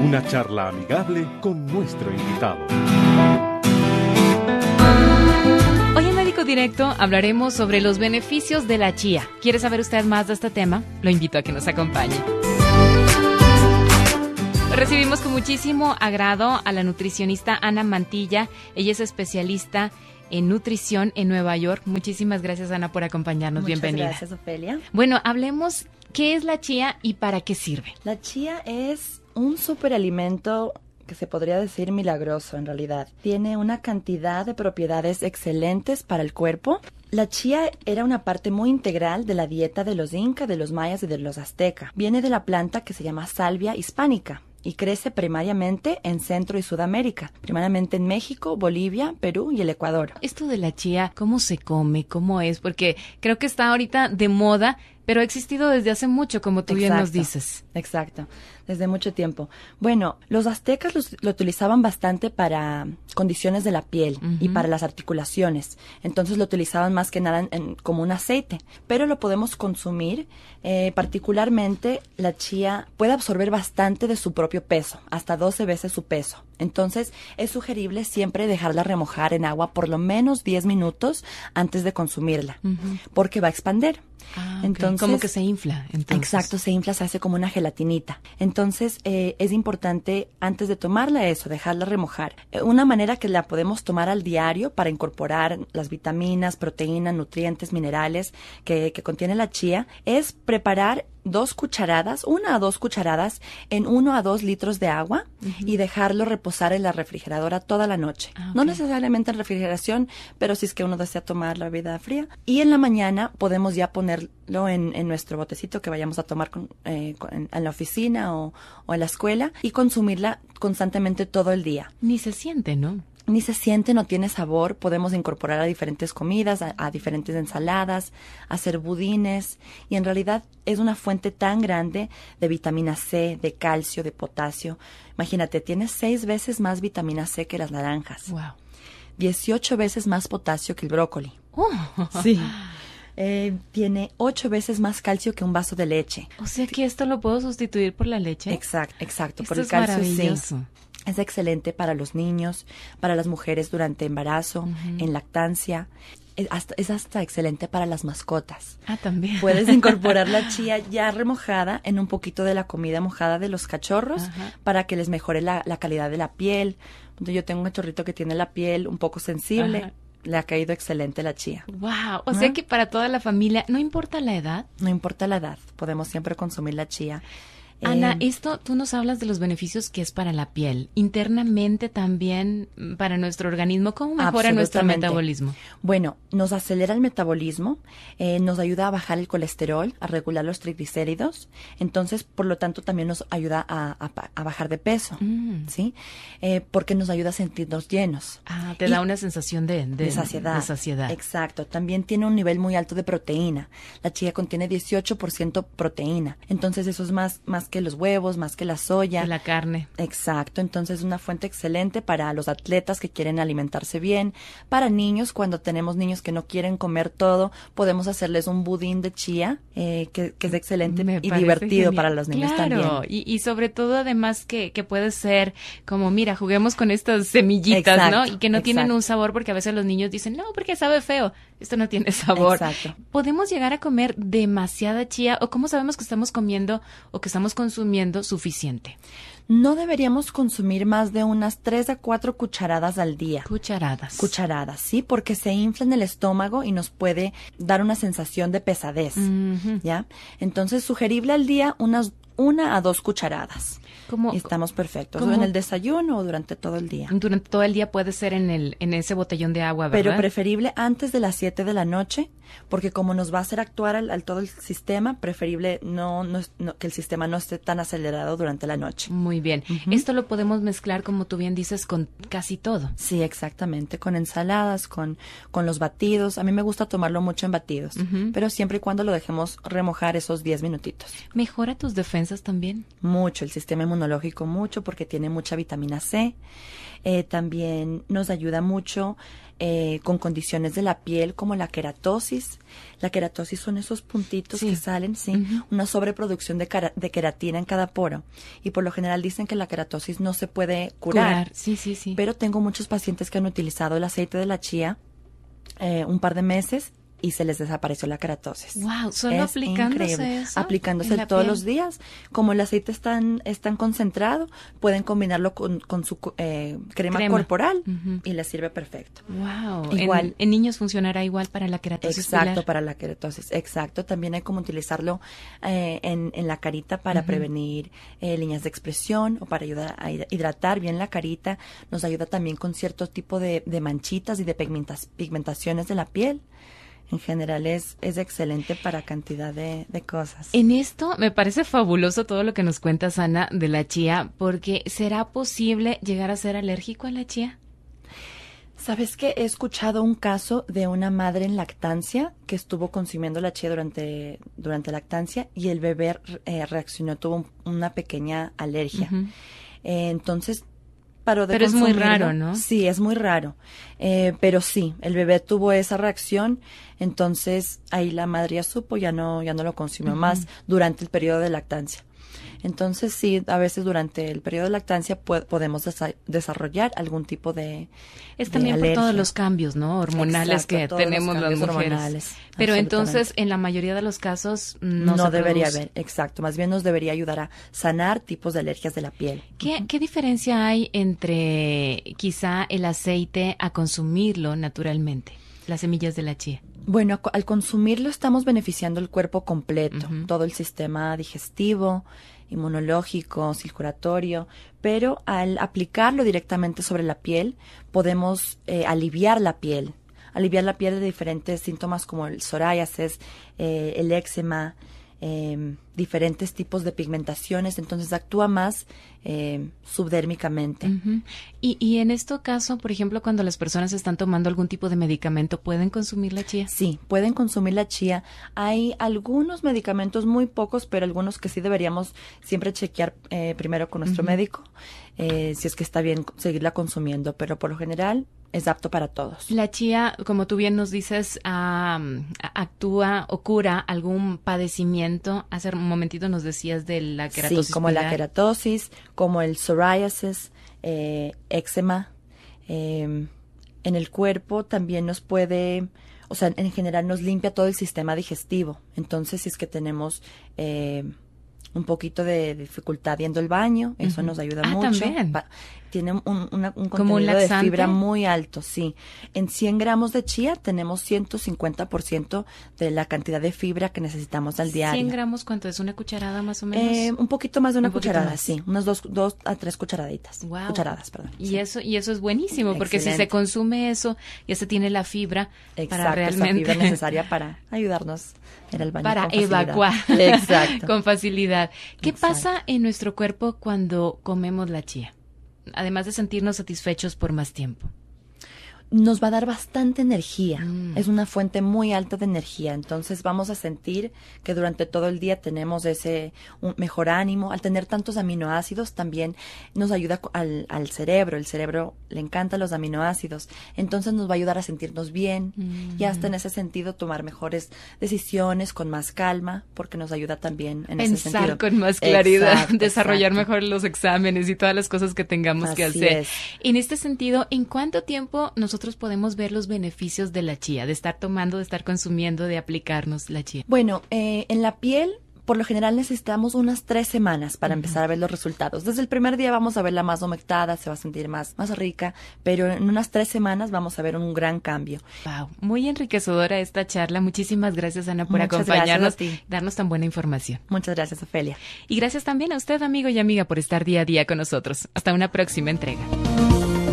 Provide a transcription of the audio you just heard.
Una charla amigable con nuestro invitado. Hoy en Médico Directo hablaremos sobre los beneficios de la chía. ¿Quiere saber usted más de este tema? Lo invito a que nos acompañe. Recibimos con muchísimo agrado a la nutricionista Ana Mantilla. Ella es especialista en nutrición en Nueva York. Muchísimas gracias, Ana, por acompañarnos. Muchas Bienvenida. Gracias, Ofelia. Bueno, hablemos, ¿qué es la chía y para qué sirve? La chía es un superalimento que se podría decir milagroso en realidad. Tiene una cantidad de propiedades excelentes para el cuerpo. La chía era una parte muy integral de la dieta de los incas, de los mayas y de los aztecas. Viene de la planta que se llama Salvia hispanica y crece primariamente en Centro y Sudamérica, primariamente en México, Bolivia, Perú y el Ecuador. Esto de la chía, ¿cómo se come? ¿Cómo es? Porque creo que está ahorita de moda, pero ha existido desde hace mucho, como tú bien nos dices. Exacto, desde mucho tiempo. Bueno, los aztecas lo utilizaban bastante para condiciones de la piel y para las articulaciones. Entonces lo utilizaban más que nada como un aceite. Pero lo podemos consumir, particularmente la chía puede absorber bastante de su propio peso, hasta 12 veces su peso. Entonces es sugerible siempre dejarla remojar en agua por lo menos 10 minutos antes de consumirla, porque va a expander. Entonces, como que se infla. Entonces. Exacto, se infla, se hace como una gelatinita. Entonces, es importante antes de tomarla eso, dejarla remojar. Una manera que la podemos tomar al diario para incorporar las vitaminas, proteínas, nutrientes, minerales que contiene la chía es preparar 2 cucharadas, 1 a 2 cucharadas en 1 a 2 litros de agua y dejarlo reposar en la refrigeradora toda la noche. No necesariamente en refrigeración, pero si es que uno desea tomar la bebida fría. Y en la mañana podemos ya ponerlo en nuestro botecito que vayamos a tomar en la oficina o en la escuela y consumirla constantemente todo el día. Ni se siente, ¿no? Ni se siente, no tiene sabor, podemos incorporar a diferentes comidas, a diferentes ensaladas, hacer budines y en realidad es una fuente tan grande de vitamina C, de calcio, de potasio. Imagínate, tiene 6 veces más vitamina C que las naranjas. Wow. 18 veces más potasio que el brócoli. Sí. Tiene 8 veces más calcio que un vaso de leche. O sea que esto lo puedo sustituir por la leche. Exacto. Esto Por el es calcio, maravilloso. sí. Es excelente para los niños, para las mujeres durante embarazo, en lactancia. Es hasta excelente para las mascotas. También. Puedes incorporar la chía ya remojada en un poquito de la comida mojada de los cachorros para que les mejore la calidad de la piel. Yo tengo un cachorrito que tiene la piel un poco sensible. Le ha caído excelente la chía. Wow, o sea que para toda la familia, no importa la edad. No importa la edad, podemos siempre consumir la chía. Ana, tú nos hablas de los beneficios que es para la piel, internamente también para nuestro organismo. ¿Cómo mejora nuestro metabolismo? Bueno, nos acelera el metabolismo, nos ayuda a bajar el colesterol, a regular los triglicéridos, entonces, por lo tanto, también nos ayuda a bajar de peso, ¿sí? Porque nos ayuda a sentirnos llenos. Te da una sensación de saciedad. De saciedad. Exacto. También tiene un nivel muy alto de proteína. La chía contiene 18% proteína, entonces eso es más que los huevos, más que la soya. Que la carne. Exacto, entonces es una fuente excelente para los atletas que quieren alimentarse bien, para niños, cuando tenemos niños que no quieren comer todo, podemos hacerles un budín de chía, que es excelente y divertido para los niños también. Claro, y sobre todo además que puede ser como, mira, juguemos con estas semillitas, ¿no? Y que no tienen un sabor, porque a veces los niños dicen, no, porque sabe feo, esto no tiene sabor. Exacto. ¿Podemos llegar a comer demasiada chía o cómo sabemos que estamos comiendo o que estamos consumiendo suficiente? No deberíamos consumir más de unas 3 a 4 cucharadas al día. Cucharadas, sí, porque se infla en el estómago y nos puede dar una sensación de pesadez, ¿ya? Entonces, sugerible al día unas 1 a 2 cucharadas. Estamos perfectos. O en el desayuno o durante todo el día. Durante todo el día puede ser en ese botellón de agua, ¿verdad? Pero preferible antes de las 7 de la noche, porque como nos va a hacer actuar al todo el sistema, preferible no que el sistema no esté tan acelerado durante la noche. Muy bien. Esto lo podemos mezclar, como tú bien dices, con casi todo. Sí, exactamente. Con ensaladas, con los batidos. A mí me gusta tomarlo mucho en batidos, pero siempre y cuando lo dejemos remojar esos 10 minutitos. ¿Mejora tus defensas también? Mucho. El sistema sistema inmunológico mucho porque tiene mucha vitamina C. También nos ayuda mucho con condiciones de la piel como la queratosis. La queratosis son esos puntitos que salen, una sobreproducción de queratina en cada poro. Y por lo general dicen que la queratosis no se puede curar. Sí. Pero tengo muchos pacientes que han utilizado el aceite de la chía un par de meses y se les desapareció la queratosis. Wow, solo aplicándose eso. Aplicándose todos los días. Como el aceite es tan concentrado, pueden combinarlo con su crema corporal y les sirve perfecto. Wow. Igual. En niños funcionará igual para la queratosis. Exacto, pilar. para la queratosis. Exacto. También hay como utilizarlo en la carita para prevenir líneas de expresión o para ayudar a hidratar bien la carita. Nos ayuda también con cierto tipo de manchitas y de pigmentaciones de la piel. En general es excelente para cantidad de cosas. En esto me parece fabuloso todo lo que nos cuentas, Ana, de la chía, porque ¿será posible llegar a ser alérgico a la chía? ¿Sabes qué? He escuchado un caso de una madre en lactancia que estuvo consumiendo la chía durante lactancia y el bebé reaccionó, tuvo una pequeña alergia. Entonces, paró de consumirlo. Es muy raro, ¿no? Sí, es muy raro. Pero sí, el bebé tuvo esa reacción, entonces ahí la madre ya supo, ya no lo consumió más durante el periodo de lactancia. Entonces sí, a veces durante el periodo de lactancia podemos desarrollar algún tipo de Es también alergia. Por todos los cambios, ¿no? Hormonales. Exacto, que tenemos las mujeres. Hormonales, pero entonces, en la mayoría de los casos, no debería haber. Exacto. Más bien nos debería ayudar a sanar tipos de alergias de la piel. ¿Qué diferencia hay entre quizá el aceite a consumirlo naturalmente? Las semillas de la chía. Bueno, al consumirlo estamos beneficiando el cuerpo completo, todo el sistema digestivo, inmunológico, circulatorio, pero al aplicarlo directamente sobre la piel podemos aliviar la piel de diferentes síntomas como el psoriasis, el éxema, diferentes tipos de pigmentaciones, entonces actúa más subdérmicamente. Y en este caso, por ejemplo, cuando las personas están tomando algún tipo de medicamento, ¿pueden consumir la chía? Sí, pueden consumir la chía. Hay algunos medicamentos, muy pocos, pero algunos que sí deberíamos siempre chequear primero con nuestro médico, si es que está bien seguirla consumiendo, pero por lo general es apto para todos. La chía, como tú bien nos dices, actúa o cura algún padecimiento. Hace un momentito nos decías de la queratosis. Sí, como la queratosis, como el psoriasis, éxema. En el cuerpo también nos puede, o sea, en general nos limpia todo el sistema digestivo. Entonces, si es que tenemos un poquito de dificultad yendo al baño, eso nos ayuda mucho. También. Tiene un contenido de fibra muy alto, sí. En 100 gramos de chía tenemos 150% de la cantidad de fibra que necesitamos al diario. 100 gramos, ¿cuánto es? ¿Una cucharada más o menos? Un poquito más de una cucharada, sí. Unas 2 a 3 cucharaditas. Wow. Cucharadas, perdón. Y eso es buenísimo, porque Excelente. si se consume eso, ya se tiene la fibra. Exacto, para realmente esa fibra necesaria para ayudarnos a ir al baño para con facilidad. evacuar. Exacto. Con facilidad. ¿Qué Exacto. pasa en nuestro cuerpo cuando comemos la chía? Además de sentirnos satisfechos por más tiempo. Nos va a dar bastante energía. Es una fuente muy alta de energía. Entonces vamos a sentir que durante todo el día tenemos un mejor ánimo. Al tener tantos aminoácidos también nos ayuda al cerebro. El cerebro le encantan los aminoácidos. Entonces nos va a ayudar a sentirnos bien y hasta en ese sentido tomar mejores decisiones con más calma, porque nos ayuda también en ese sentido. Pensar con más claridad, Exacto, desarrollar exacto. mejor los exámenes y todas las cosas que tengamos que Así hacer. es. En este sentido, ¿en cuánto tiempo nosotros podemos ver los beneficios de la chía, de estar tomando, de estar consumiendo, de aplicarnos la chía? Bueno, en la piel, por lo general necesitamos unas 3 semanas para empezar a ver los resultados. Desde el primer día vamos a verla más humectada, se va a sentir más rica, pero en unas 3 semanas vamos a ver un gran cambio. Wow, muy enriquecedora esta charla. Muchísimas gracias, Ana, por Muchas acompañarnos, gracias a ti. darnos tan buena información. Muchas gracias, Ofelia. Y gracias también a usted, amigo y amiga, por estar día a día con nosotros. Hasta una próxima entrega.